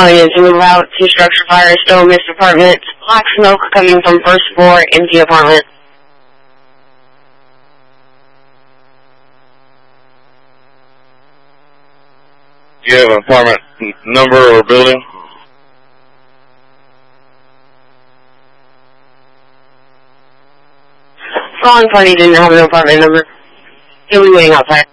calling in to move out. Two structure fire, still missed apartment. Black smoke coming from first floor, empty apartment. Do you have an apartment number or building? Wrong party didn't have an apartment number. He'll be waiting outside.